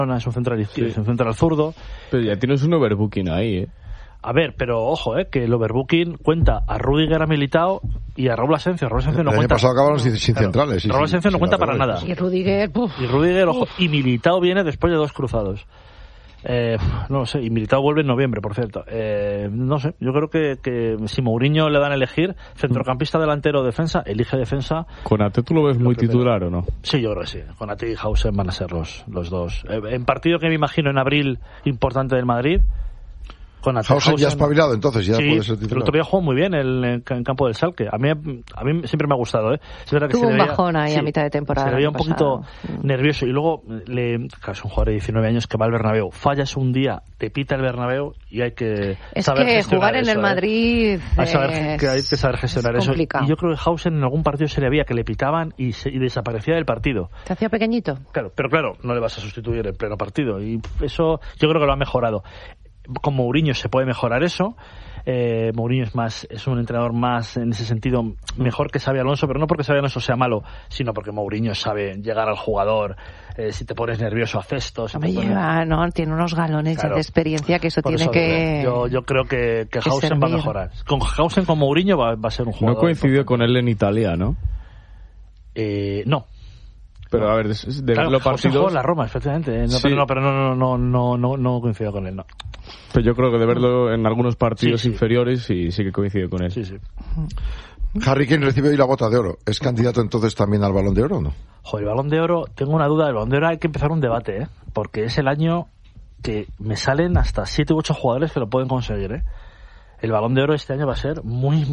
es un central izquierdo, es un central zurdo. Pero ya tienes un overbooking ahí, A ver, pero ojo, que el overbooking cuenta a Rüdiger, a Militao y a Raúl Asencio. Raúl Asencio no el cuenta. año pasado acabaron sin centrales. Raúl Asencio no cuenta para nada. Y Rüdiger, ojo, y Militao viene después de 2 cruzados. No lo sé, y Militao vuelve en noviembre, por cierto. No sé, yo creo que si Mourinho le dan a elegir centrocampista, delantero o defensa, elige defensa. ¿Konaté tú lo ves muy titular o no? Sí, yo creo que sí. Konaté y Hausen van a ser los dos. En partido que me imagino en abril importante del Madrid, Hausen ya espabilado, entonces ya sí, puede ser titular. El otro día jugó muy bien en campo del Schalke. A mí siempre me ha gustado. Es verdad que tuvo un bajón ahí a mitad de temporada. Se le veía un poquito nervioso. Y luego, claro, es un jugador de 19 años que va al Bernabéu. Fallas un día, te pita el Bernabéu y hay que saber que gestionar jugar en el Madrid hay que saber gestionar eso. Complicado. Y yo creo que Hausen en algún partido se le veía que le pitaban y desaparecía del partido. ¿Te hacía pequeñito? Claro, pero claro, no le vas a sustituir en pleno partido. Y eso yo creo que lo ha mejorado. Con Mourinho se puede mejorar eso. Mourinho es un entrenador más, en ese sentido, mejor que Xabi Alonso, pero no porque Xabi Alonso sea malo, sino porque Mourinho sabe llegar al jugador. Si te pones nervioso, haces esto. Tiene unos galones claro, de experiencia que eso tiene que... Yo creo que Hausen va a mejorar. Con Hausen, con Mourinho va a ser un jugador. ¿No coincidió con él en Italia, no? No. Pero a ver, de claro, los partidos... jugó en la Roma, efectivamente. Pero no coincidió con él, no. Pero yo creo que de verlo en algunos partidos inferiores sí que coincidió con él. Sí. Harry Kane recibe hoy la Bota de Oro. ¿Es candidato entonces también al Balón de Oro o no? Joder, el Balón de Oro, tengo una duda. El Balón de Oro hay que empezar un debate, porque es el año que me salen hasta 7 u 8 jugadores que lo pueden conseguir, El Balón de Oro este año va a ser muy...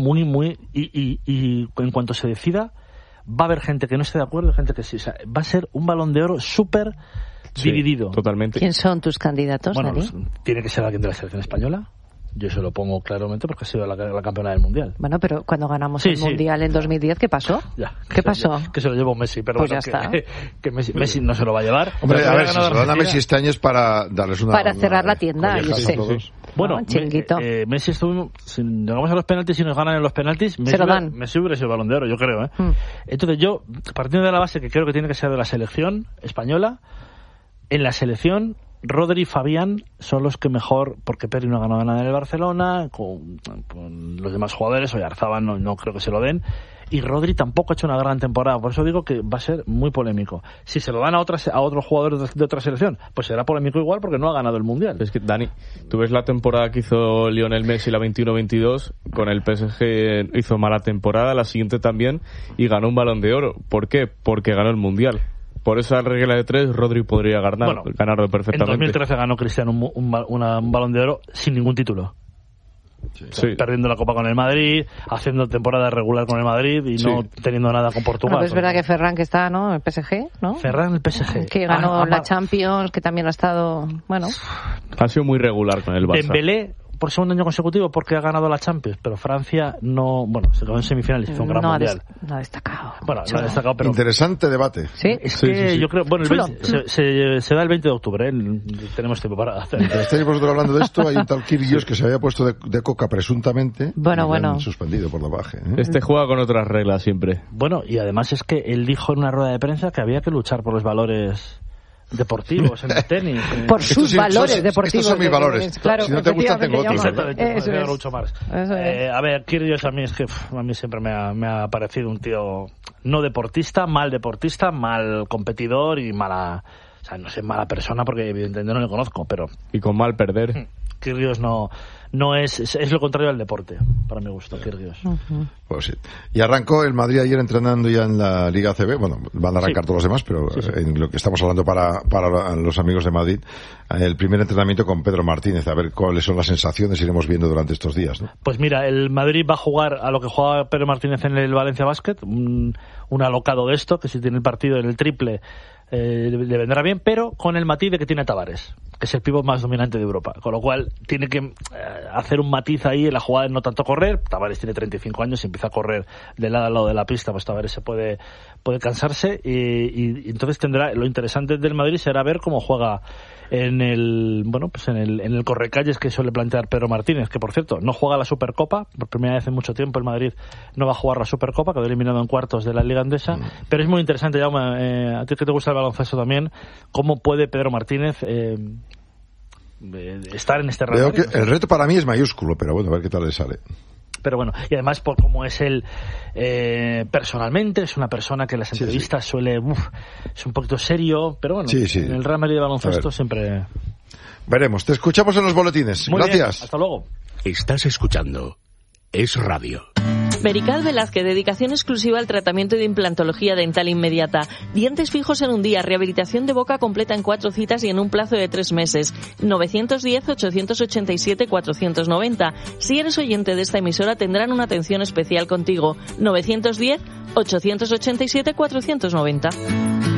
Y en cuanto se decida, va a haber gente que no esté de acuerdo y gente que sí. O sea, va a ser un Balón de Oro súper dividido. Totalmente. ¿Quién son tus candidatos, Bueno, Dani? Tiene que ser alguien de la selección española. Yo se lo pongo claramente porque ha sido la campeona del Mundial. Bueno, pero cuando ganamos el Mundial en 2010, ¿qué pasó? ¿Qué pasó? Que se lo llevó Messi, pero pues bueno, ya está. Que Messi no se lo va a llevar. Hombre, a ver, si se lo dan a Messi este año es para darles para cerrar la tienda, yo sé. Bueno, chiringuito. Messi estuvo, si llegamos a los penaltis y nos ganan en los penaltis, Messi hubiera sido el Balón de Oro, yo creo. Entonces yo, partiendo de la base que creo que tiene que ser de la selección española, en la selección Rodri y Fabián son los que mejor, porque Pedri no ha ganado nada en el Barcelona, con los demás jugadores, Oyarzabal no creo que se lo den, y Rodri tampoco ha hecho una gran temporada, por eso digo que va a ser muy polémico. Si se lo dan a otros jugadores de otra selección, pues será polémico igual porque no ha ganado el Mundial. Es que, Dani, tú ves la temporada que hizo Lionel Messi, la 21-22, con el PSG hizo mala temporada, la siguiente también, y ganó un Balón de Oro. ¿Por qué? Porque ganó el Mundial. Por esa regla de 3, Rodri podría ganarlo perfectamente. En 2013 ganó Cristiano un Balón de Oro sin ningún título. Sí. Perdiendo la Copa con el Madrid, haciendo temporada regular con el Madrid y no teniendo nada con Portugal. Bueno, pues es verdad que Ferran, que está, ¿no? El PSG, ¿no? Ferran, el PSG. Que ganó la Champions, que también ha estado, bueno... Ha sido muy regular con el Barça. Dembélé, por segundo año consecutivo, porque ha ganado la Champions, pero Francia se quedó en semifinales, hizo un gran mundial. No ha destacado. Bueno, no ha destacado, pero... Interesante debate. Sí. Es que yo creo... Bueno, se da el 20 de octubre, tenemos tiempo para hacer. Mientras estáis vosotros hablando de esto, hay un tal Kyrgios que se había puesto de coca presuntamente. Bueno. Suspendido por dopaje. Este juega con otras reglas siempre. Bueno, y además es que él dijo en una rueda de prensa que había que luchar por los valores deportivos en el tenis. Por sus valores deportivos. Estos son mis valores. Claro, si no te gustan, tengo otros. A ver, Kyrgios a mí es que a mí siempre me ha parecido un tío no deportista, mal competidor y mala... O sea, no sé, mala persona porque evidentemente no le conozco, pero... Y con mal perder. Kyrgios no es lo contrario al deporte, para mi gusto, Kyrgios. Pues sí. Y arrancó el Madrid ayer entrenando ya en la Liga ACB. Bueno, van a arrancar todos los demás, pero en lo que estamos hablando para los amigos de Madrid, el primer entrenamiento con Pedro Martínez. A ver cuáles son las sensaciones, iremos viendo durante estos días, ¿no? Pues mira, el Madrid va a jugar a lo que jugaba Pedro Martínez en el Valencia Basket, un alocado de esto, que si tiene el partido en el triple le vendrá bien, pero con el matiz de que tiene a Tavares, que es el pívot más dominante de Europa, con lo cual tiene que hacer un matiz ahí en la jugada de no tanto correr. Tavares tiene 35 años y empieza a correr de lado a lado de la pista, pues Tavares se puede cansarse y entonces lo interesante del Madrid será ver cómo juega en el correcalles que suele plantear Pedro Martínez, que por cierto no juega la Supercopa, por primera vez en mucho tiempo el Madrid no va a jugar la Supercopa, quedó eliminado en cuartos de la Liga Andesa, pero es muy interesante, Jaume, a ti que te gusta el baloncesto también, cómo puede Pedro Martínez estar en este Real Madrid. El reto para mí es mayúsculo, pero bueno, a ver qué tal le sale. Pero bueno, y además por cómo es él personalmente, es una persona que en las entrevistas suele, es un poquito serio, pero bueno, en el Real Madrid de baloncesto siempre... Veremos, te escuchamos en los boletines. Muy Gracias. Bien, hasta luego. Estás escuchando Es Radio. Merical Velázquez, dedicación exclusiva al tratamiento de implantología dental inmediata. Dientes fijos en un día, rehabilitación de boca completa en 4 citas y en un plazo de 3 meses. 910-887-490. Si eres oyente de esta emisora tendrán una atención especial contigo. 910-887-490.